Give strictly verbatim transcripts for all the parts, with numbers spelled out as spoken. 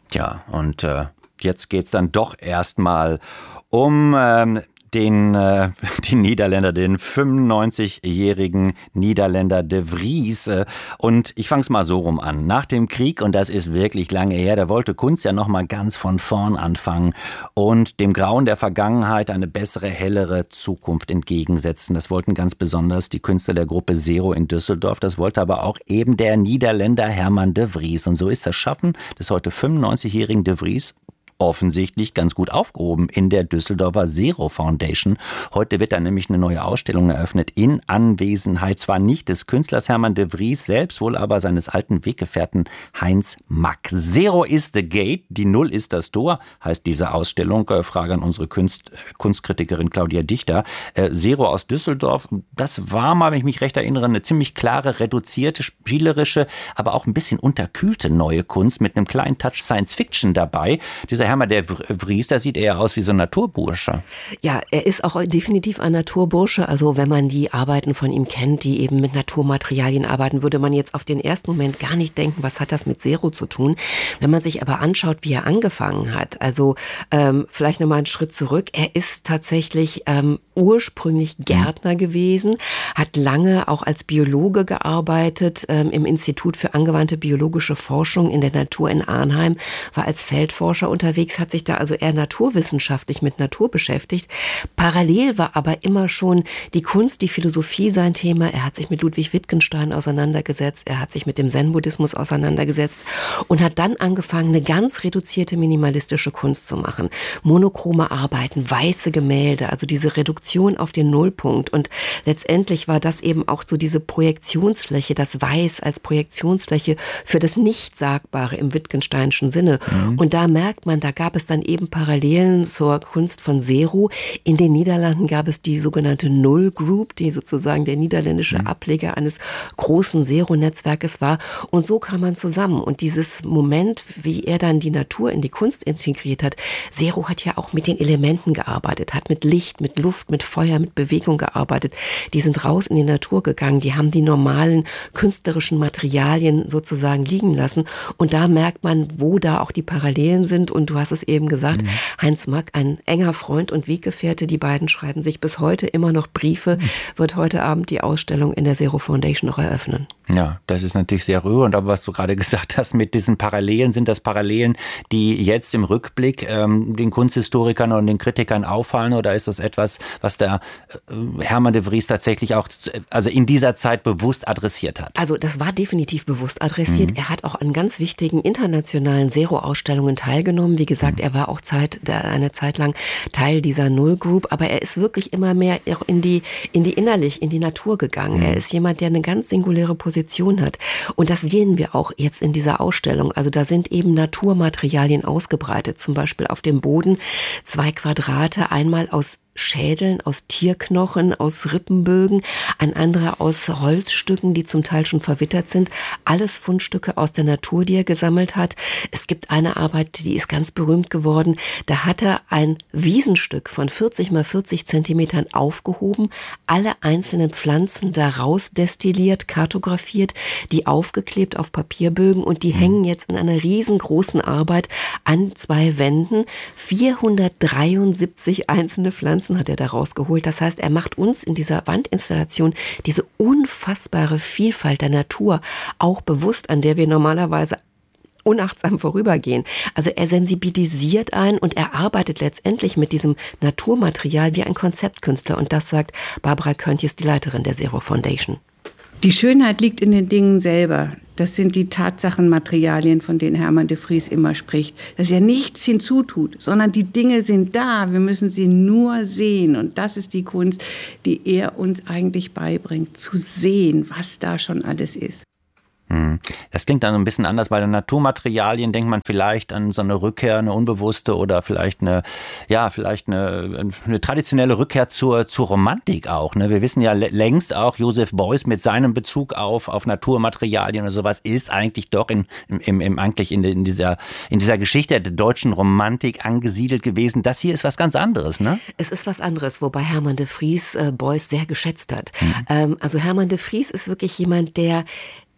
Ja, und äh, jetzt geht's dann doch erstmal um ähm, den, äh, den Niederländer, den fünfundneunzigjährigen Niederländer de Vries. Und ich fange es mal so rum an. Nach dem Krieg, und das ist wirklich lange her, da wollte Kunst ja nochmal ganz von vorn anfangen und dem Grauen der Vergangenheit eine bessere, hellere Zukunft entgegensetzen. Das wollten ganz besonders die Künstler der Gruppe Zero in Düsseldorf. Das wollte aber auch eben der Niederländer Herman de Vries. Und so ist das Schaffen des heute fünfundneunzigjährigen de Vries offensichtlich ganz gut aufgehoben in der Düsseldorfer Zero Foundation. Heute wird da nämlich eine neue Ausstellung eröffnet in Anwesenheit zwar nicht des Künstlers Herman de Vries selbst, wohl aber seines alten Weggefährten Heinz Mack. Zero is the gate, die Null ist das Tor, heißt diese Ausstellung. Frage an unsere Kunst, Kunstkritikerin Claudia Dichter. Zero aus Düsseldorf, das war mal, wenn ich mich recht erinnere, eine ziemlich klare, reduzierte, spielerische, aber auch ein bisschen unterkühlte neue Kunst mit einem kleinen Touch Science Fiction dabei. Dieser Hermann de Vries, da sieht eher aus wie so ein Naturbursche. Ja, er ist auch definitiv ein Naturbursche. Also wenn man die Arbeiten von ihm kennt, die eben mit Naturmaterialien arbeiten, würde man jetzt auf den ersten Moment gar nicht denken, was hat das mit Zero zu tun. Wenn man sich aber anschaut, wie er angefangen hat, also ähm, vielleicht nochmal einen Schritt zurück. Er ist tatsächlich ähm, ursprünglich Gärtner mhm. gewesen, hat lange auch als Biologe gearbeitet ähm, im Institut für angewandte biologische Forschung in der Natur in Arnheim, war als Feldforscher unterwegs, hat sich da also eher naturwissenschaftlich mit Natur beschäftigt. Parallel war aber immer schon die Kunst, die Philosophie sein Thema. Er hat sich mit Ludwig Wittgenstein auseinandergesetzt, er hat sich mit dem Zen-Buddhismus auseinandergesetzt und hat dann angefangen, eine ganz reduzierte minimalistische Kunst zu machen. Monochrome Arbeiten, weiße Gemälde, also diese Reduktion auf den Nullpunkt. Und letztendlich war das eben auch so diese Projektionsfläche, das Weiß als Projektionsfläche für das Nichtsagbare im Wittgensteinschen Sinne. Mhm. Und da merkt man, da gab es dann eben Parallelen zur Kunst von Zero. In den Niederlanden gab es die sogenannte Null Group, die sozusagen der niederländische mhm. Ableger eines großen Zero-Netzwerkes war. Und so kam man zusammen. Und dieses Moment, wie er dann die Natur in die Kunst integriert hat, Zero hat ja auch mit den Elementen gearbeitet, hat mit Licht, mit Luft, mit Feuer, mit Bewegung gearbeitet. Die sind raus in die Natur gegangen, die haben die normalen künstlerischen Materialien sozusagen liegen lassen. Und da merkt man, wo da auch die Parallelen sind. Und du hast es eben gesagt, mhm. Heinz Mack, ein enger Freund und Weggefährte, die beiden schreiben sich bis heute immer noch Briefe, mhm. wird heute Abend die Ausstellung in der Zero Foundation noch eröffnen. Ja, das ist natürlich sehr rührend, aber was du gerade gesagt hast mit diesen Parallelen, sind das Parallelen, die jetzt im Rückblick ähm, den Kunsthistorikern und den Kritikern auffallen, oder ist das etwas, was der äh, Herman de Vries tatsächlich auch also in dieser Zeit bewusst adressiert hat? Also das war definitiv bewusst adressiert. Mhm. Er hat auch an ganz wichtigen internationalen Zero-Ausstellungen teilgenommen. Wie gesagt, mhm. er war auch Zeit, eine Zeit lang Teil dieser Null Group, aber er ist wirklich immer mehr in die, in die innerlich, in die Natur gegangen. Mhm. Er ist jemand, der eine ganz singuläre Position hat. Und das sehen wir auch jetzt in dieser Ausstellung. Also da sind eben Naturmaterialien ausgebreitet, zum Beispiel auf dem Boden zwei Quadrate, einmal aus Schädeln, aus Tierknochen, aus Rippenbögen, ein anderer aus Holzstücken, die zum Teil schon verwittert sind. Alles Fundstücke aus der Natur, die er gesammelt hat. Es gibt eine Arbeit, die ist ganz berühmt geworden. Da hat er ein Wiesenstück von vierzig mal vierzig Zentimetern aufgehoben, alle einzelnen Pflanzen daraus destilliert, kartografiert, die aufgeklebt auf Papierbögen, und die mhm. hängen jetzt in einer riesengroßen Arbeit an zwei Wänden. vierhundertdreiundsiebzig einzelne Pflanzen hat er da rausgeholt. Das heißt, er macht uns in dieser Wandinstallation diese unfassbare Vielfalt der Natur auch bewusst, an der wir normalerweise unachtsam vorübergehen. Also er sensibilisiert ein und er arbeitet letztendlich mit diesem Naturmaterial wie ein Konzeptkünstler. Und das sagt Barbara Köntjes, die Leiterin der Zero Foundation. Die Schönheit liegt in den Dingen selber. Das sind die Tatsachenmaterialien, von denen Herman de Vries immer spricht. Dass er nichts hinzutut, sondern die Dinge sind da. Wir müssen sie nur sehen. Und das ist die Kunst, die er uns eigentlich beibringt, zu sehen, was da schon alles ist. Das klingt dann ein bisschen anders. Bei den Naturmaterialien denkt man vielleicht an so eine Rückkehr, eine unbewusste oder vielleicht eine, ja, vielleicht eine, eine traditionelle Rückkehr zur, zur Romantik auch. Ne? Wir wissen ja längst auch, Joseph Beuys mit seinem Bezug auf, auf Naturmaterialien oder sowas ist eigentlich doch in, im, im, eigentlich in, in, dieser, in dieser Geschichte der deutschen Romantik angesiedelt gewesen. Das hier ist was ganz anderes, ne? Es ist was anderes, wobei Herman de Vries äh, Beuys sehr geschätzt hat. Mhm. Ähm, also Herman de Vries ist wirklich jemand, der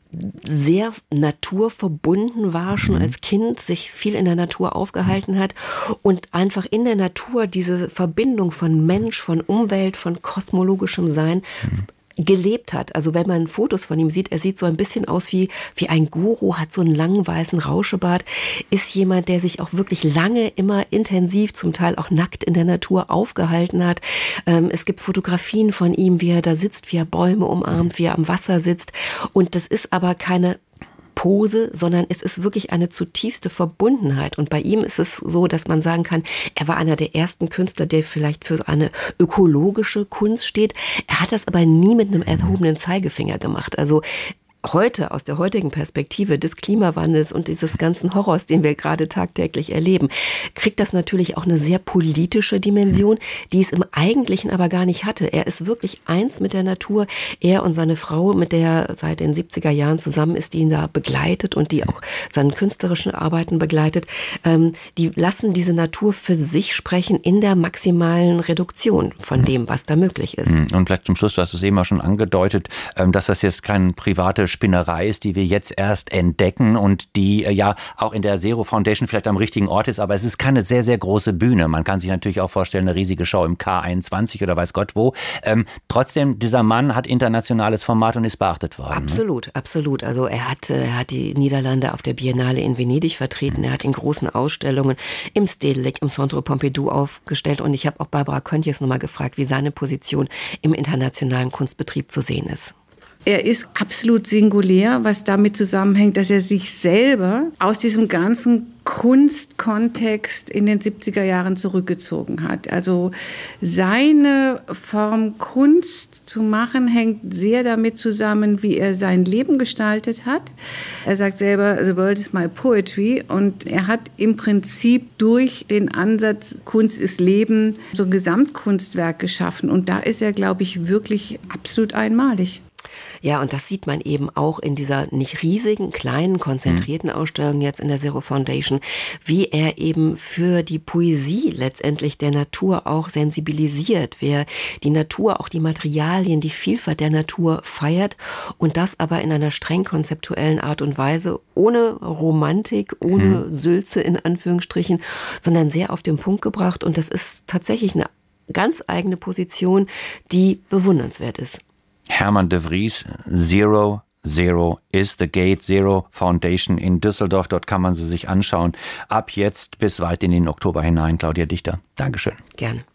sehr naturverbunden war, schon Mhm. als Kind, sich viel in der Natur aufgehalten hat und einfach in der Natur diese Verbindung von Mensch, von Umwelt, von kosmologischem Sein gelebt hat. Also wenn man Fotos von ihm sieht, er sieht so ein bisschen aus wie, wie ein Guru, hat so einen langen weißen Rauschebart, ist jemand, der sich auch wirklich lange, immer intensiv, zum Teil auch nackt in der Natur aufgehalten hat. Ähm, es gibt Fotografien von ihm, wie er da sitzt, wie er Bäume umarmt, wie er am Wasser sitzt. Und das ist aber keine Pose, sondern es ist wirklich eine zutiefste Verbundenheit. Und bei ihm ist es so, dass man sagen kann, er war einer der ersten Künstler, der vielleicht für eine ökologische Kunst steht. Er hat das aber nie mit einem erhobenen Zeigefinger gemacht. Also heute, aus der heutigen Perspektive des Klimawandels und dieses ganzen Horrors, den wir gerade tagtäglich erleben, kriegt das natürlich auch eine sehr politische Dimension, die es im Eigentlichen aber gar nicht hatte. Er ist wirklich eins mit der Natur. Er und seine Frau, mit der er seit den siebziger Jahren zusammen ist, die ihn da begleitet und die auch seinen künstlerischen Arbeiten begleitet, ähm, die lassen diese Natur für sich sprechen in der maximalen Reduktion von dem, was da möglich ist. Und vielleicht zum Schluss, du hast es eben auch schon angedeutet, dass das jetzt keine private Spinnerei ist, die wir jetzt erst entdecken und die äh, ja auch in der Zero Foundation vielleicht am richtigen Ort ist, aber es ist keine sehr, sehr große Bühne. Man kann sich natürlich auch vorstellen, eine riesige Show im K einundzwanzig oder weiß Gott wo. Ähm, trotzdem, dieser Mann hat internationales Format und ist beachtet worden. Absolut, ne? absolut. Also er hat, er hat die Niederlande auf der Biennale in Venedig vertreten. Er hat in großen Ausstellungen im Stedelijk, im Centre Pompidou aufgestellt. Und ich habe auch Barbara Köntjes nochmal gefragt, wie seine Position im internationalen Kunstbetrieb zu sehen ist. Er ist absolut singulär, was damit zusammenhängt, dass er sich selber aus diesem ganzen Kunstkontext in den siebziger Jahren zurückgezogen hat. Also seine Form, Kunst zu machen, hängt sehr damit zusammen, wie er sein Leben gestaltet hat. Er sagt selber, the world is my poetry. Und er hat im Prinzip durch den Ansatz, Kunst ist Leben, so ein Gesamtkunstwerk geschaffen. Und da ist er, glaube ich, wirklich absolut einmalig. Ja, und das sieht man eben auch in dieser nicht riesigen, kleinen, konzentrierten Ausstellung jetzt in der Zero Foundation, wie er eben für die Poesie letztendlich der Natur auch sensibilisiert, wer die Natur, auch die Materialien, die Vielfalt der Natur feiert und das aber in einer streng konzeptuellen Art und Weise, ohne Romantik, ohne hm. Sülze in Anführungsstrichen, sondern sehr auf den Punkt gebracht. Und das ist tatsächlich eine ganz eigene Position, die bewundernswert ist. Hermann de Vries, Zero, Zero is the Gate, Zero Foundation in Düsseldorf. Dort kann man sie sich anschauen. Ab jetzt bis weit in den Oktober hinein. Claudia Dichter, Dankeschön. Gerne.